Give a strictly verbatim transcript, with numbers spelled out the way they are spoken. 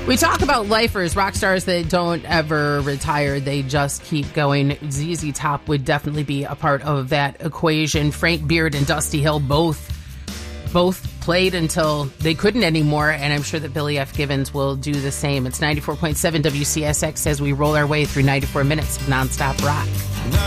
We talk about lifers, rock stars that don't ever retire. They just keep going. Z Z Top would definitely be a part of that equation. Frank Beard and Dusty Hill both both played until they couldn't anymore, and I'm sure that Billy F. Gibbons will do the same. It's ninety-four point seven W C S X as we roll our way through ninety-four minutes of nonstop rock.